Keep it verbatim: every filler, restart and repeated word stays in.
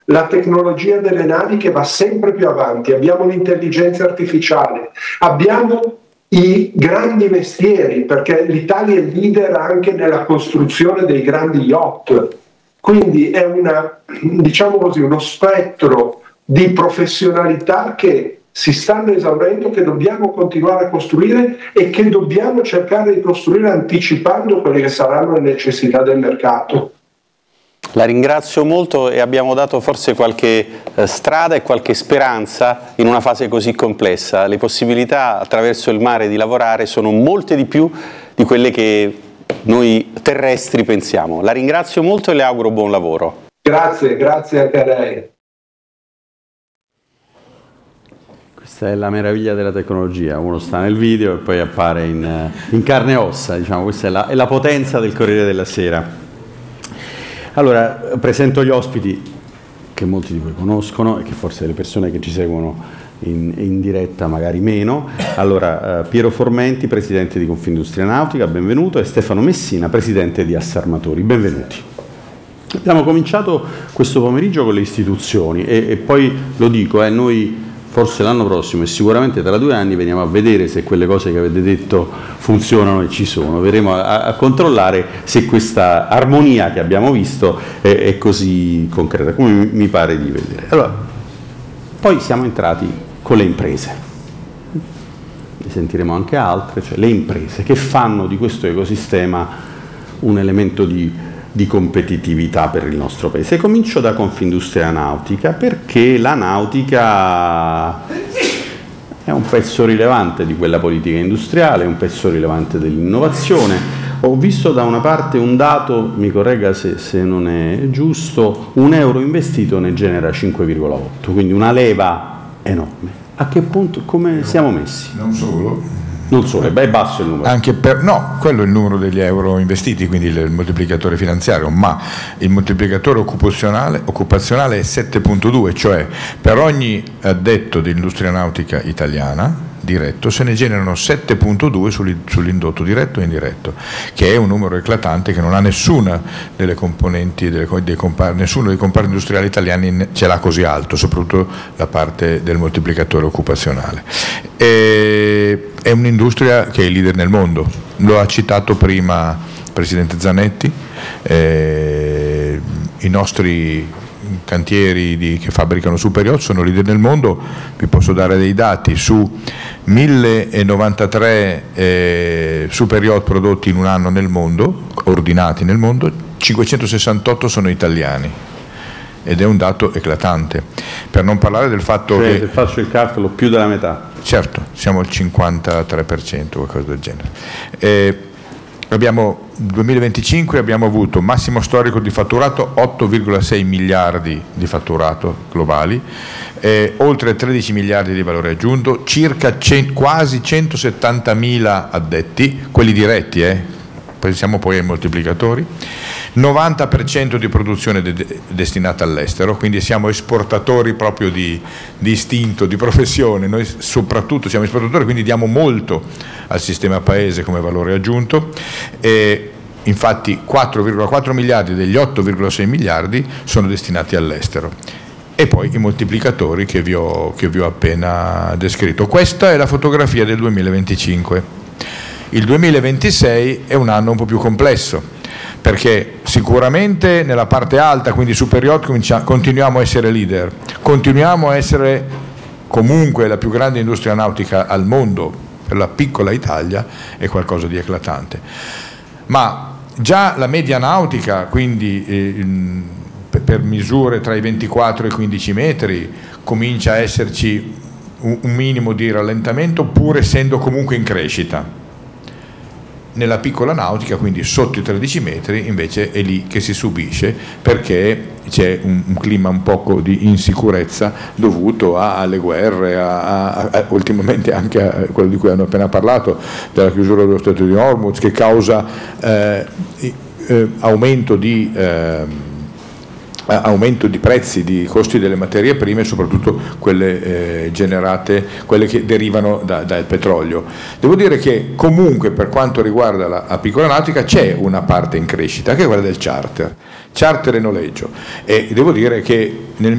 la tecnologia delle navi che va sempre più avanti, abbiamo l'intelligenza artificiale, abbiamo i grandi mestieri, perché l'Italia è leader anche nella costruzione dei grandi yacht, quindi è una, diciamo così, uno spettro di professionalità che si stanno esaurendo, che dobbiamo continuare a costruire e che dobbiamo cercare di costruire anticipando quelle che saranno le necessità del mercato. La ringrazio molto e abbiamo dato forse qualche eh, strada e qualche speranza in una fase così complessa. Le possibilità attraverso il mare di lavorare sono molte di più di quelle che noi terrestri pensiamo. La ringrazio molto e le auguro buon lavoro. Grazie, grazie anche a lei. Questa è la meraviglia della tecnologia, uno sta nel video e poi appare in, in carne e ossa, diciamo. Questa è la, è la potenza del Corriere della Sera. Allora, presento gli ospiti che molti di voi conoscono e che forse le persone che ci seguono in, in diretta magari meno. Allora, eh, Piero Formenti, presidente di Confindustria Nautica, benvenuto, e Stefano Messina, presidente di Assarmatori, benvenuti. Abbiamo cominciato questo pomeriggio con le istituzioni e, e poi lo dico, eh, noi forse l'anno prossimo e sicuramente tra due anni veniamo a vedere se quelle cose che avete detto funzionano e ci sono, verremo a, a controllare se questa armonia che abbiamo visto è, è così concreta, come mi, mi pare di vedere. Allora, poi siamo entrati con le imprese, ne sentiremo anche altre, cioè le imprese che fanno di questo ecosistema un elemento di di competitività per il nostro paese. Comincio da Confindustria Nautica perché la nautica è un pezzo rilevante di quella politica industriale, è un pezzo rilevante dell'innovazione. Ho visto da una parte un dato, mi corregga se, se non è giusto, un euro investito ne genera cinque virgola otto, quindi una leva enorme. A che punto, come siamo messi? Non solo. Non solo, beh, è basso il numero. Anche per, no, quello è il numero degli euro investiti, quindi il, il moltiplicatore finanziario, ma il moltiplicatore occupazionale, occupazionale è sette virgola due, cioè per ogni addetto dell'industria nautica italiana diretto se ne generano sette virgola due sull'indotto diretto e indiretto, che è un numero eclatante che non ha nessuna delle componenti, delle, dei compar, nessuno dei comparti industriali italiani ce l'ha così alto, soprattutto la parte del moltiplicatore occupazionale. E, è un'industria che è leader nel mondo, lo ha citato prima il Presidente Zanetti, eh, i nostri cantieri di, che fabbricano super yacht sono leader nel mondo. Vi posso dare dei dati: su mille novantatré eh, super yacht prodotti in un anno nel mondo, ordinati nel mondo, cinquecentosessantotto sono italiani, ed è un dato eclatante, per non parlare del fatto cioè, che se faccio il calcolo più della metà. Certo, siamo al cinquantatré per cento, qualcosa del genere. Eh, abbiamo duemilaventicinque abbiamo avuto massimo storico di fatturato, otto virgola sei miliardi di fatturato globali, eh, oltre tredici miliardi di valore aggiunto, circa cento, quasi centosettantamila addetti, quelli diretti, eh, pensiamo poi ai moltiplicatori, novanta per cento di produzione de- destinata all'estero, quindi siamo esportatori proprio di, di istinto, di professione. Noi soprattutto siamo esportatori, quindi diamo molto al sistema paese come valore aggiunto, e infatti quattro virgola quattro miliardi degli otto virgola sei miliardi sono destinati all'estero. E poi i moltiplicatori che vi ho, che vi ho appena descritto. Questa è la fotografia del duemilaventicinque. Il duemilaventisei è un anno un po' più complesso, perché sicuramente nella parte alta, quindi super yacht, continuiamo a essere leader, continuiamo a essere comunque la più grande industria nautica al mondo. Per la piccola Italia è qualcosa di eclatante, ma già la media nautica, quindi eh, per misure tra i ventiquattro e i quindici metri, comincia a esserci un, un minimo di rallentamento, pur essendo comunque in crescita. Nella piccola nautica, quindi sotto i tredici metri, invece è lì che si subisce, perché c'è un, un clima un poco di insicurezza dovuto a, alle guerre, a, a, a, ultimamente anche a quello di cui hanno appena parlato, della chiusura dello Stretto di Hormuz, che causa eh, eh, aumento di eh, aumento di prezzi, di costi delle materie prime, soprattutto quelle eh, generate, quelle che derivano da, dal petrolio. Devo dire che comunque, per quanto riguarda la, la piccola nautica, c'è una parte in crescita, che è quella del charter, charter e noleggio, e devo dire che nel